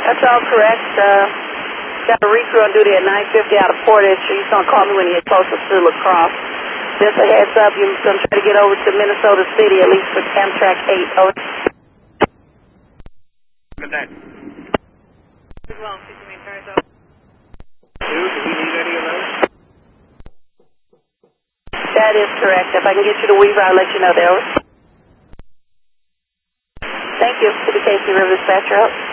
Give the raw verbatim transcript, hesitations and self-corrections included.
That's all correct. Uh, got a recrew on duty at nine fifty out of Portage. He's going to call me when he gets closer to La Crosse. Just a heads up, you're going to try to get over to Minnesota City, at least for Amtrak eight. Over. Good day. Well, two, do we need any of those? That is correct. If I can get you to Weaver, I'll let you know there. Thank you. To the Casey River Dispatcher.